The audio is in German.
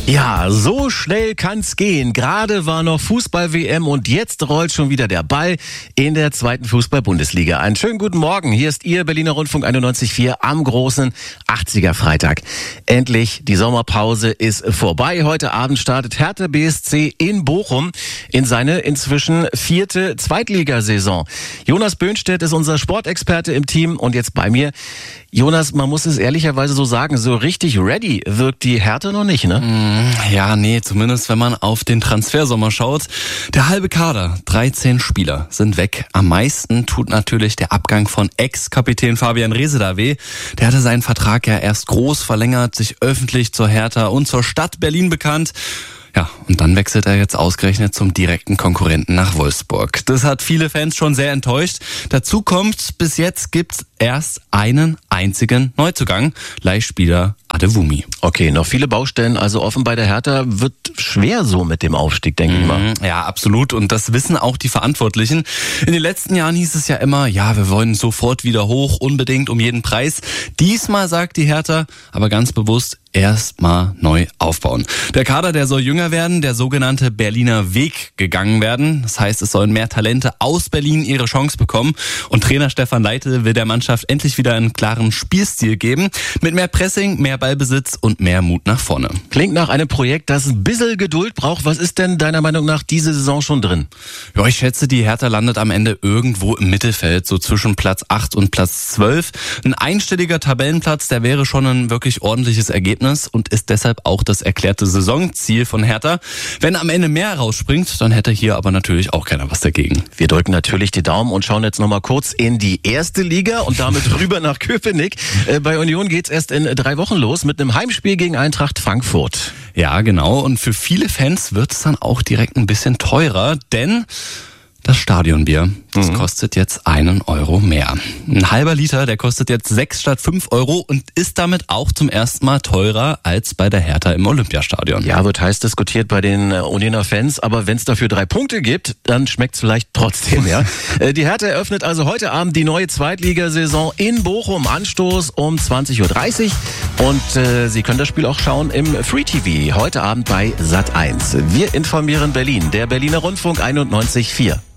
Ja, so schnell kann's gehen. Gerade war noch Fußball-WM und jetzt rollt schon wieder der Ball in der zweiten Fußball-Bundesliga. Einen schönen guten Morgen. Hier ist Ihr Berliner Rundfunk 91.4 am großen 80er Freitag. Endlich, die Sommerpause ist vorbei. Heute Abend startet Hertha BSC in Bochum in seine inzwischen 4. Zweitligasaison. Jonas Böhnstedt ist unser Sportexperte im Team und jetzt bei mir. Jonas, man muss es ehrlicherweise so sagen, so richtig ready wirkt die Hertha noch nicht, ne? Ja, nee, zumindest wenn man auf den Transfersommer schaut. Der halbe Kader, 13 Spieler, sind weg. Am meisten tut natürlich der Abgang von Ex-Kapitän Fabian Rehse weh. Der hatte seinen Vertrag ja erst groß verlängert, sich öffentlich zur Hertha und zur Stadt Berlin bekannt. Ja, und dann wechselt er jetzt ausgerechnet zum direkten Konkurrenten nach Wolfsburg. Das hat viele Fans schon sehr enttäuscht. Dazu kommt, bis jetzt gibt's erst einen einzigen Neuzugang, Leihspieler Adewumi. Okay, noch viele Baustellen, also offen bei der Hertha. Wird schwer so mit dem Aufstieg, denke ich mal. Ja, absolut. Und das wissen auch die Verantwortlichen. In den letzten Jahren hieß es ja immer, ja, wir wollen sofort wieder hoch, unbedingt um jeden Preis. Diesmal sagt die Hertha aber ganz bewusst, erstmal neu aufbauen. Der Kader, der soll jünger werden, der sogenannte Berliner Weg gegangen werden. Das heißt, es sollen mehr Talente aus Berlin ihre Chance bekommen. Und Trainer Stefan Leitl will der Mannschaft endlich wieder einen klaren Spielstil geben. Mit mehr Pressing, mehr Ballbesitz und mehr Mut nach vorne. Klingt nach einem Projekt, das ein bisschen Geduld braucht. Was ist denn deiner Meinung nach diese Saison schon drin? Ja, ich schätze, die Hertha landet am Ende irgendwo im Mittelfeld, so zwischen Platz 8 und Platz 12. Ein einstelliger Tabellenplatz, der wäre schon ein wirklich ordentliches Ergebnis und ist deshalb auch das erklärte Saisonziel von Hertha. Wenn am Ende mehr rausspringt, dann hätte hier aber natürlich auch keiner was dagegen. Wir drücken natürlich die Daumen und schauen jetzt nochmal kurz in die erste Liga und damit rüber nach Köpenick. Bei Union geht's erst in 3 Wochen los mit einem Heimspiel gegen Eintracht Frankfurt. Ja, genau. Und für viele Fans wird es dann auch direkt ein bisschen teurer, denn das Stadionbier, das kostet jetzt 1 Euro mehr. Ein halber Liter, der kostet jetzt 6 statt 5 Euro und ist damit auch zum ersten Mal teurer als bei der Hertha im Olympiastadion. Ja, wird heiß diskutiert bei den Unioner Fans, aber wenn es dafür 3 Punkte gibt, dann schmeckt es vielleicht trotzdem, ja. Die Hertha eröffnet also heute Abend die neue Zweitligasaison in Bochum. Anstoß um 20.30 Uhr und Sie können das Spiel auch schauen im Free TV, heute Abend bei Sat.1. Wir informieren Berlin, der Berliner Rundfunk 91.4.